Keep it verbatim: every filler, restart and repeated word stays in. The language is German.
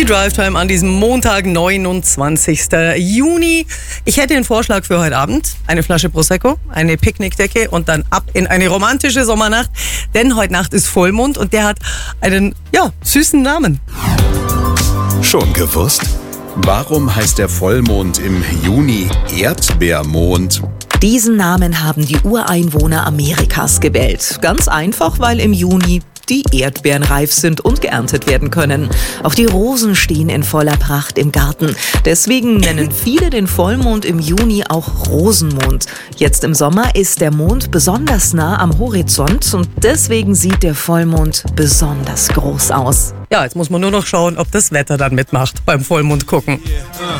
Drive Time an diesem Montag, neunundzwanzigsten Juni. Ich hätte einen Vorschlag für heute Abend. Eine Flasche Prosecco, eine Picknickdecke und dann ab in eine romantische Sommernacht. Denn heute Nacht ist Vollmond und der hat einen, ja, süßen Namen. Schon gewusst? Warum heißt der Vollmond im Juni Erdbeermond? Diesen Namen haben die Ureinwohner Amerikas gewählt. Ganz einfach, weil im Juni die Erdbeeren reif sind und geerntet werden können. Auch die Rosen stehen in voller Pracht im Garten. Deswegen nennen viele den Vollmond im Juni auch Rosenmond. Jetzt im Sommer ist der Mond besonders nah am Horizont und deswegen sieht der Vollmond besonders groß aus. Ja, jetzt muss man nur noch schauen, ob das Wetter dann mitmacht beim Vollmond gucken.